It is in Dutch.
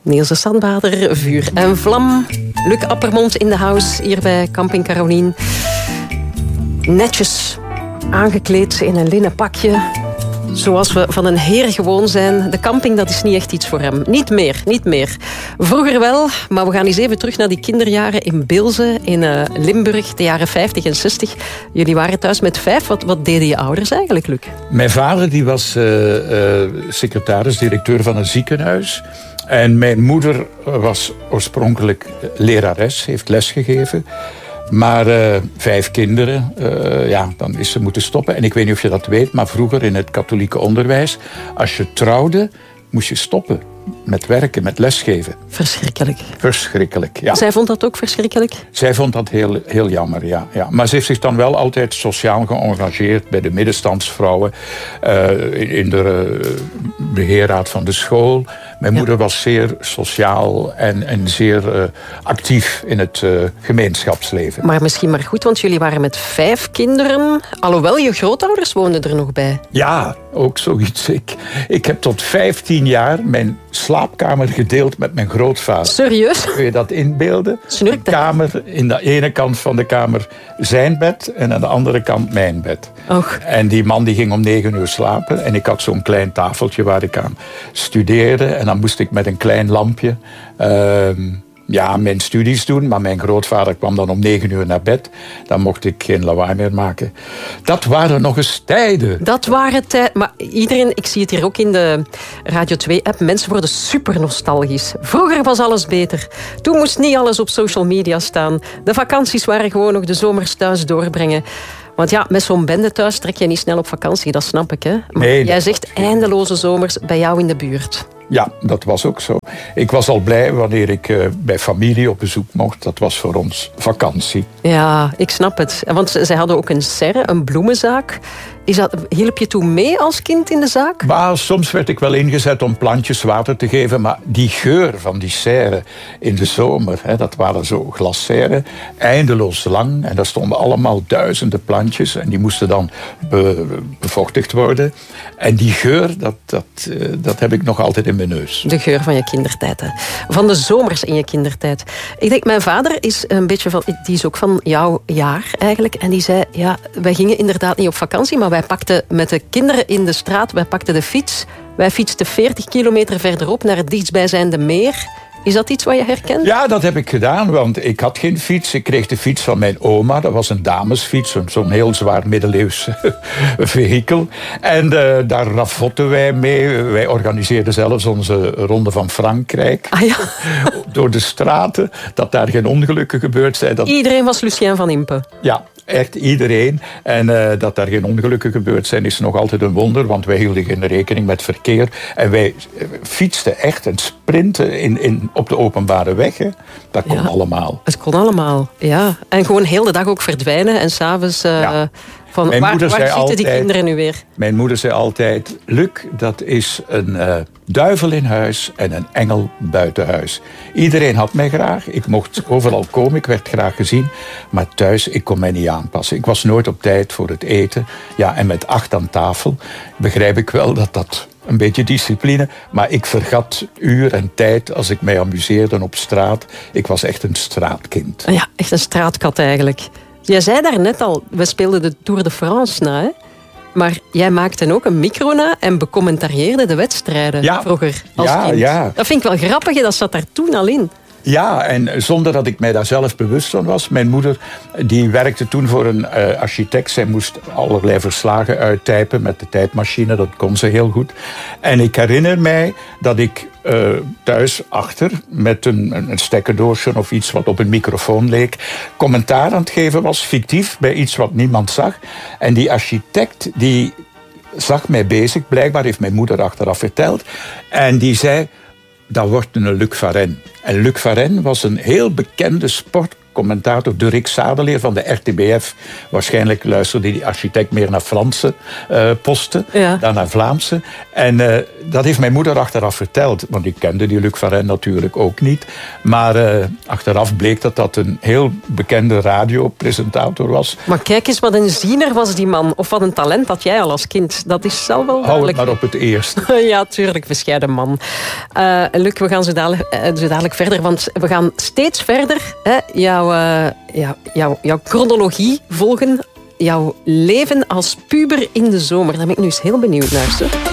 Niels de Sandbader, vuur en vlam. Luc Appermond in de house, hier bij Camping Carolien. Netjes aangekleed in een linnen pakje. Zoals we van een heer gewoon zijn. De camping, dat is niet echt iets voor hem. Niet meer. Vroeger wel, maar we gaan eens even terug naar die kinderjaren in Beelze, in Limburg, de jaren 50 en 60. Jullie waren thuis met 5. Wat deden je ouders eigenlijk, Luc? Mijn vader die was secretaris, directeur van een ziekenhuis. En mijn moeder was oorspronkelijk lerares, heeft lesgegeven. Maar 5 kinderen, dan is ze moeten stoppen. En ik weet niet of je dat weet, maar vroeger in het katholieke onderwijs, als je trouwde, moest je stoppen met werken, met lesgeven. Verschrikkelijk, ja. Zij vond dat ook verschrikkelijk? Zij vond dat heel jammer, ja. Maar ze heeft zich dan wel altijd sociaal geëngageerd bij de middenstandsvrouwen, in de beheerraad van de school. Mijn moeder was zeer sociaal en zeer actief in het gemeenschapsleven. Maar misschien maar goed, want jullie waren met 5 kinderen. Alhoewel, je grootouders woonden er nog bij. Ja, ook zoiets. Ik heb tot 15 jaar mijn slaapkamer gedeeld met mijn grootvader. Serieus? Kun je dat inbeelden? Snurkte. Een kamer, in de ene kant van de kamer zijn bed en aan de andere kant mijn bed. Och. En die man die ging om 9 uur slapen en ik had zo'n klein tafeltje waar ik aan studeerde. En dan moest ik met een klein lampje mijn studies doen. Maar mijn grootvader kwam dan om 9 uur naar bed. Dan mocht ik geen lawaai meer maken. Dat waren nog eens tijden. Dat waren tijden. Maar iedereen, ik zie het hier ook in de Radio 2-app, mensen worden super nostalgisch. Vroeger was alles beter. Toen moest niet alles op social media staan. De vakanties waren gewoon nog de zomers thuis doorbrengen. Want ja, met zo'n bende thuis trek je niet snel op vakantie, dat snap ik. Hè? Maar nee, jij zegt eindeloze zomers bij jou in de buurt. Ja, dat was ook zo. Ik was al blij wanneer ik bij familie op bezoek mocht. Dat was voor ons vakantie. Ja, ik snap het. Want zij hadden ook een serre, een bloemenzaak. Hielp je toen mee als kind in de zaak? Maar soms werd ik wel ingezet om plantjes water te geven. Maar die geur van die serre in de zomer, dat waren zo glasserren, eindeloos lang. En daar stonden allemaal duizenden plantjes. En die moesten dan bevochtigd worden. En die geur, dat heb ik nog altijd in mijn neus. De geur van je kindertijd. Hè. Van de zomers in je kindertijd. Ik denk, mijn vader is een beetje die is ook van jouw jaar eigenlijk. En die zei, ja, wij gingen inderdaad niet op vakantie, maar wij pakten met de kinderen in de straat, wij pakten de fiets. Wij fietsten 40 kilometer verderop naar het dichtstbijzijnde meer. Is dat iets wat je herkent? Ja, dat heb ik gedaan, want ik had geen fiets. Ik kreeg de fiets van mijn oma. Dat was een damesfiets, zo'n heel zwaar middeleeuws vehikel. En daar ravotten wij mee. Wij organiseerden zelfs onze ronde van Frankrijk. Ah, ja. Door de straten, dat daar geen ongelukken gebeurd zijn. Iedereen was Lucien van Impe. Ja, echt iedereen. En dat daar geen ongelukken gebeurd zijn is nog altijd een wonder, want wij hielden geen rekening met verkeer. En wij fietsten echt en sprinten op de openbare weg. Hè. Dat kon allemaal. Het kon allemaal, ja. En gewoon heel de dag ook verdwijnen en s'avonds... Van, waar zitten die kinderen nu weer? Mijn moeder zei altijd, Luc, dat is een duivel in huis en een engel buiten huis. Iedereen had mij graag. Ik mocht overal komen. Ik werd graag gezien. Maar thuis, ik kon mij niet aanpassen. Ik was nooit op tijd voor het eten. Ja, en met 8 aan tafel begrijp ik wel dat een beetje discipline. Maar ik vergat uur en tijd als ik mij amuseerde op straat. Ik was echt een straatkind. Ja, echt een straatkat eigenlijk. Jij zei daar net al, we speelden de Tour de France na, hè? Maar jij maakte ook een micro na en becommentarieerde de wedstrijden vroeger als kind. Ja. Dat vind ik wel grappig, dat zat daar toen al in. Ja, en zonder dat ik mij daar zelf bewust van was. Mijn moeder die werkte toen voor een architect. Zij moest allerlei verslagen uittypen met de tijdmachine. Dat kon ze heel goed. En ik herinner mij dat ik thuis achter met een stekkerdoosje of iets wat op een microfoon leek, commentaar aan het geven was, fictief, bij iets wat niemand zag. En die architect die zag mij bezig. Blijkbaar heeft mijn moeder achteraf verteld. En die zei, dat wordt een Luc Varenne. En Luc Varenne was een heel bekende sportcommentator, de Rick Zadeleer van de RTBF. Waarschijnlijk luisterde die architect meer naar Franse posten dan naar Vlaamse. En dat heeft mijn moeder achteraf verteld. Want ik kende die Luc Varenne natuurlijk ook niet. Maar achteraf bleek dat een heel bekende radiopresentator was. Maar kijk eens, wat een ziener was die man. Of wat een talent had jij al als kind. Dat is zelf wel duidelijk. Hou het maar op het eerst. Ja, tuurlijk, bescheiden man. Luc, we gaan zo dadelijk verder. Want we gaan steeds verder jouw chronologie volgen. Jouw leven als puber in de zomer. Daar ben ik nu eens heel benieuwd naar. Zo.